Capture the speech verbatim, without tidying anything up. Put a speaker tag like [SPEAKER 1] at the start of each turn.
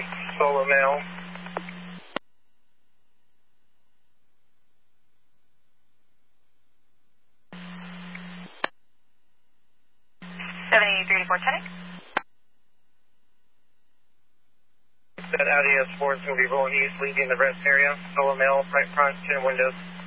[SPEAKER 1] solo male.
[SPEAKER 2] seven eight three four ten.
[SPEAKER 1] That Audi S four is going to be rolling east, leaving the rest area. Solo male, right front, ten windows.